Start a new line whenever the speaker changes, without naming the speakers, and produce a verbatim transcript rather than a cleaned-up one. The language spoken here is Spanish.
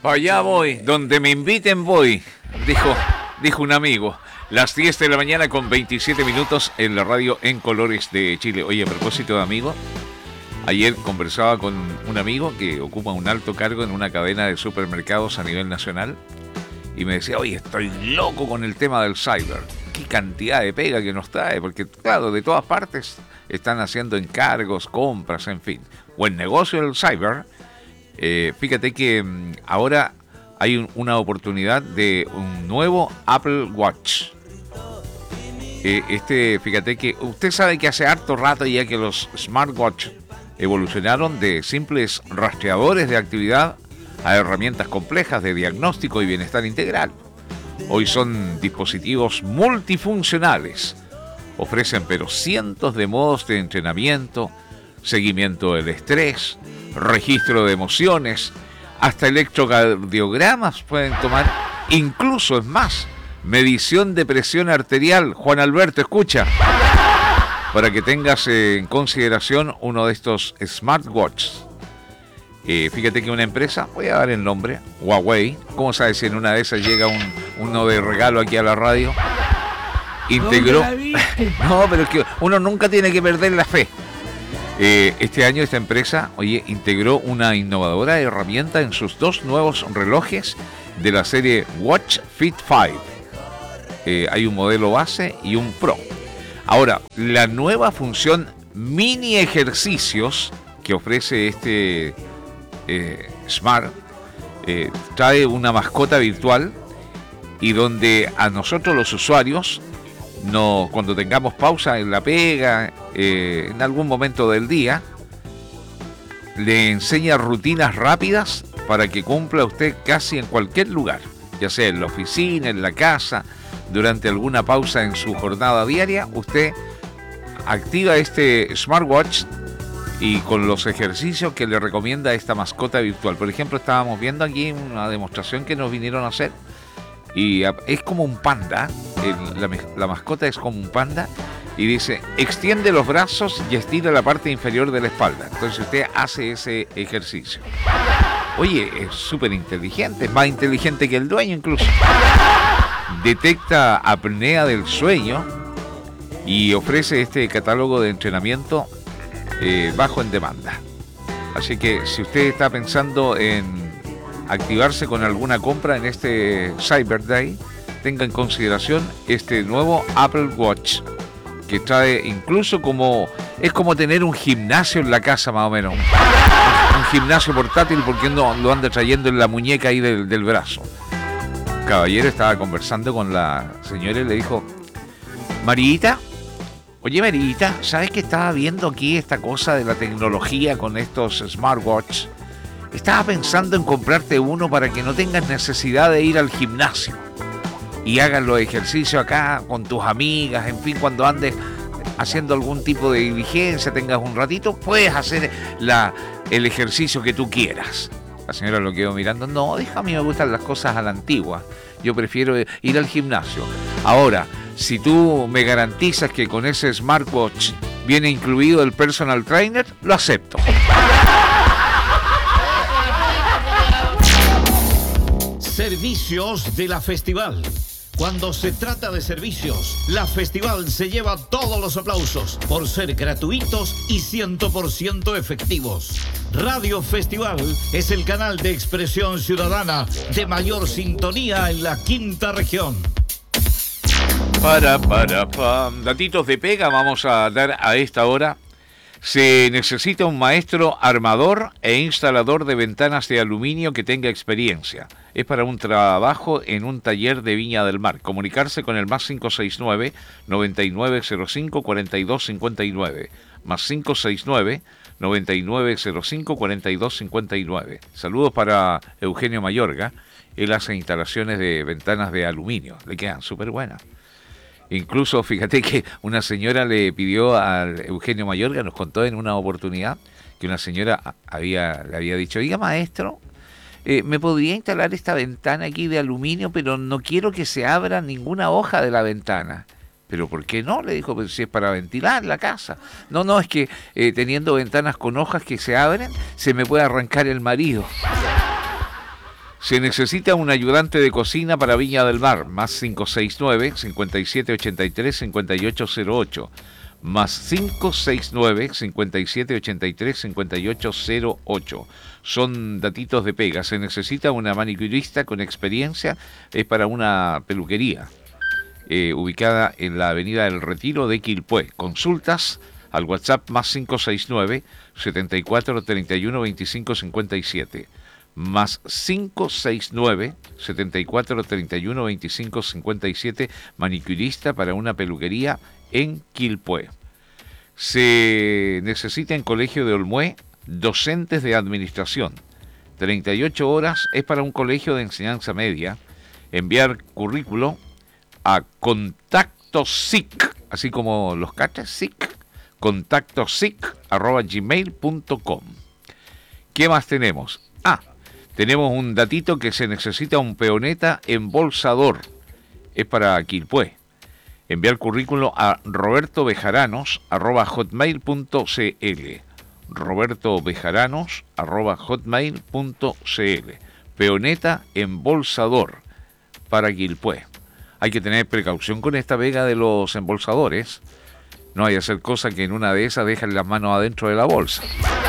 Allá voy, donde me inviten voy, dijo, dijo un amigo. Las diez de la mañana con veintisiete minutos en la radio En Colores de Chile. Oye, a propósito de amigo, ayer conversaba con un amigo que ocupa un alto cargo en una cadena de supermercados a nivel nacional y me decía, oye, estoy loco con el tema del cyber. Qué cantidad de pega que nos trae, porque claro, de todas partes están haciendo encargos, compras, en fin. Buen negocio el cyber. Eh, fíjate que mmm, ahora hay un, una oportunidad de un nuevo Apple Watch. Eh, este, fíjate que usted sabe que hace harto rato ya que los smartwatch evolucionaron de simples rastreadores de actividad a herramientas complejas de diagnóstico y bienestar integral. Hoy son dispositivos multifuncionales. Ofrecen pero cientos de modos de entrenamiento, seguimiento del estrés, registro de emociones, hasta electrocardiogramas pueden tomar, incluso es más, medición de presión arterial. Juan Alberto, escucha, para que tengas eh, en consideración uno de estos smartwatches. Eh, fíjate que una empresa, voy a dar el nombre, Huawei, ¿cómo sabes si en una de esas llega un, uno de regalo aquí a la radio? Integró... No, pero es que uno nunca tiene que perder la fe. Eh, este año esta empresa, oye, integró una innovadora herramienta en sus dos nuevos relojes de la serie Watch Fit cinco. Eh, hay un modelo base y un Pro. Ahora, la nueva función mini ejercicios que ofrece este eh, Smart eh, trae una mascota virtual y donde a nosotros los usuarios, no, cuando tengamos pausa en la pega, eh, en algún momento del día, le enseña rutinas rápidas para que cumpla usted casi en cualquier lugar, ya sea en la oficina, en la casa. Durante alguna pausa en su jornada diaria, usted activa este smartwatch y con los ejercicios que le recomienda esta mascota virtual. Por ejemplo, estábamos viendo aquí una demostración que nos vinieron a hacer y es como un panda, el, la, la mascota es como un panda y dice, extiende los brazos y estira la parte inferior de la espalda. Entonces usted hace ese ejercicio. Oye, es súper inteligente, es más inteligente que el dueño incluso. Detecta apnea del sueño y ofrece este catálogo de entrenamiento eh, bajo en demanda. Así que si usted está pensando en activarse con alguna compra en este Cyber Day, tenga en consideración este nuevo Apple Watch que trae incluso como es como tener un gimnasio en la casa más o menos, un, un gimnasio portátil porque no lo anda trayendo en la muñeca ahí del, del brazo. Caballero estaba conversando con la señora y le dijo, Marita, oye Marita, ¿sabes que estaba viendo aquí esta cosa de la tecnología con estos smartwatch? Estaba pensando en comprarte uno para que no tengas necesidad de ir al gimnasio y hagas los ejercicios acá con tus amigas, en fin, cuando andes haciendo algún tipo de diligencia, tengas un ratito, puedes hacer la, el ejercicio que tú quieras. La señora lo quedó mirando. No, déjame, a mí me gustan las cosas a la antigua. Yo prefiero ir al gimnasio. Ahora, si tú me garantizas que con ese smartwatch viene incluido el personal trainer, lo acepto.
Servicios de la Festival. Cuando se trata de servicios, la Festival se lleva todos los aplausos por ser gratuitos y cien por ciento efectivos. Radio Festival es el canal de expresión ciudadana de mayor sintonía en la quinta región.
Para, para, pam. Datitos de pega vamos a dar a esta hora. Se necesita un maestro armador e instalador de ventanas de aluminio que tenga experiencia. Es para un trabajo en un taller de Viña del Mar. Comunicarse con el más cinco seis nueve, noventa y nueve cero cinco, cuarenta y dos cincuenta y nueve. Más cinco seis nueve, noventa y nueve cero cinco, cuarenta y dos cincuenta y nueve. Saludos para Eugenio Mayorga. Él hace instalaciones de ventanas de aluminio. Le quedan súper buenas. Incluso, fíjate que una señora le pidió al Eugenio Mayorga, nos contó en una oportunidad, que una señora había, le había dicho, oiga maestro, eh, ¿me podría instalar esta ventana aquí de aluminio, pero no quiero que se abra ninguna hoja de la ventana? ¿Pero por qué no? Le dijo, pues si es para ventilar la casa. No, no, es que eh, teniendo ventanas con hojas que se abren, se me puede arrancar el marido. Se necesita un ayudante de cocina para Viña del Mar, más cinco seis nueve, cinco siete ocho tres, cinco ocho cero ocho, más cinco seis nueve, cinco siete ocho tres, cinco ocho cero ocho. Son datitos de pega. Se necesita una manicurista con experiencia, es para una peluquería, eh, ubicada en la avenida del Retiro de Quilpué. Consultas al WhatsApp más cinco seis nueve, setenta y cuatro, treinta y uno, veinticinco, cincuenta y siete. Más cinco seis nueve, setenta y cuatro, treinta y uno, veinticinco, cincuenta y siete, manicurista para una peluquería en Quilpué. Se necesita en Colegio de Olmué docentes de administración. treinta y ocho horas es para un colegio de enseñanza media. Enviar currículo a contacto sic, así como los cachas, sic, contacto sic arroba gmail punto com. ¿Qué más tenemos? Ah, tenemos un datito que se necesita un peoneta embolsador. Es para Quilpué. Enviar currículo a roberto bejaranos arroba hotmail punto cl. roberto bejaranos arroba hotmail punto cl. Peoneta embolsador para Quilpué. Hay que tener precaución con esta vega de los embolsadores. No hay que hacer cosa que en una de esas dejan las manos adentro de la bolsa.